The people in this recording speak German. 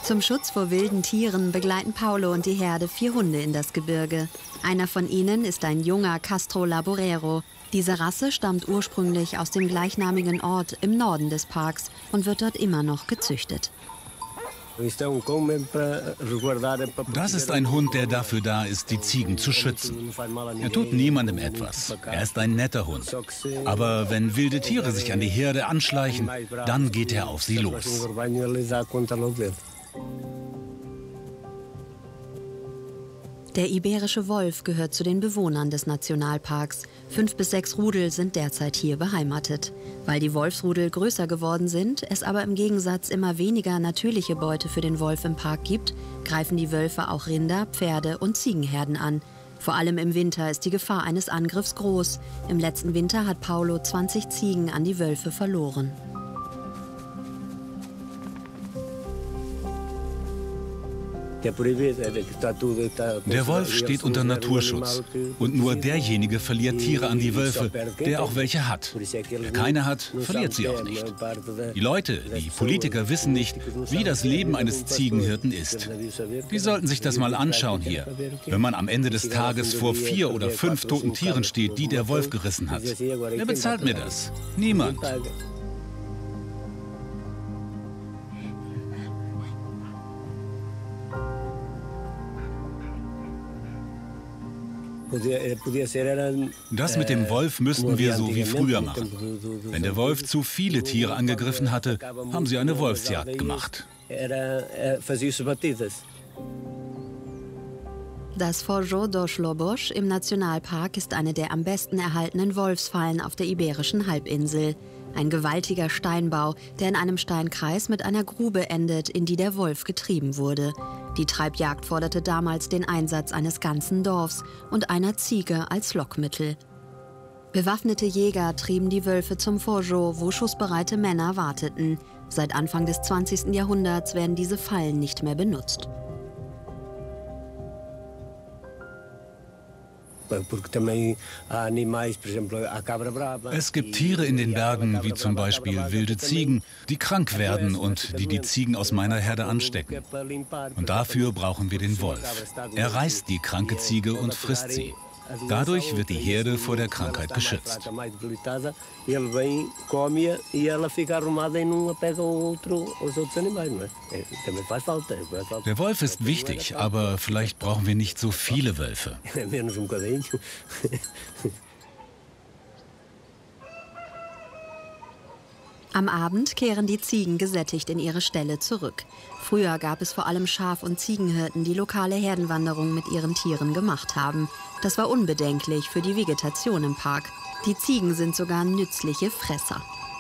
Zum Schutz vor wilden Tieren begleiten Paulo und die Herde 4 Hunde in das Gebirge. Einer von ihnen ist ein junger Castro Laborero. Diese Rasse stammt ursprünglich aus dem gleichnamigen Ort im Norden des Parks und wird dort immer noch gezüchtet. Das ist ein Hund, der dafür da ist, die Ziegen zu schützen. Er tut niemandem etwas. Er ist ein netter Hund. Aber wenn wilde Tiere sich an die Herde anschleichen, dann geht er auf sie los. Der iberische Wolf gehört zu den Bewohnern des Nationalparks. 5 bis 6 Rudel sind derzeit hier beheimatet. Weil die Wolfsrudel größer geworden sind, es aber im Gegensatz immer weniger natürliche Beute für den Wolf im Park gibt, greifen die Wölfe auch Rinder, Pferde und Ziegenherden an. Vor allem im Winter ist die Gefahr eines Angriffs groß. Im letzten Winter hat Paulo 20 Ziegen an die Wölfe verloren. Der Wolf steht unter Naturschutz. Und nur derjenige verliert Tiere an die Wölfe, der auch welche hat. Wer keine hat, verliert sie auch nicht. Die Leute, die Politiker wissen nicht, wie das Leben eines Ziegenhirten ist. Die sollten sich das mal anschauen hier. Wenn man am Ende des Tages vor 4 oder 5 toten Tieren steht, die der Wolf gerissen hat. Wer bezahlt mir das? Niemand. Das mit dem Wolf müssten wir so wie früher machen. Wenn der Wolf zu viele Tiere angegriffen hatte, haben sie eine Wolfsjagd gemacht. Das Fojo dos Lobos im Nationalpark ist eine der am besten erhaltenen Wolfsfallen auf der Iberischen Halbinsel. Ein gewaltiger Steinbau, der in einem Steinkreis mit einer Grube endet, in die der Wolf getrieben wurde. Die Treibjagd forderte damals den Einsatz eines ganzen Dorfs und einer Ziege als Lockmittel. Bewaffnete Jäger trieben die Wölfe zum Fojo, wo schussbereite Männer warteten. Seit Anfang des 20. Jahrhunderts werden diese Fallen nicht mehr benutzt. Es gibt Tiere in den Bergen, wie zum Beispiel wilde Ziegen, die krank werden und die Ziegen aus meiner Herde anstecken. Und dafür brauchen wir den Wolf. Er reißt die kranke Ziege und frisst sie. Dadurch wird die Herde vor der Krankheit geschützt. Der Wolf ist wichtig, aber vielleicht brauchen wir nicht so viele Wölfe. Am Abend kehren die Ziegen gesättigt in ihre Ställe zurück. Früher gab es vor allem Schaf- und Ziegenhirten, die lokale Herdenwanderungen mit ihren Tieren gemacht haben. Das war unbedenklich für die Vegetation im Park. Die Ziegen sind sogar nützliche Fresser.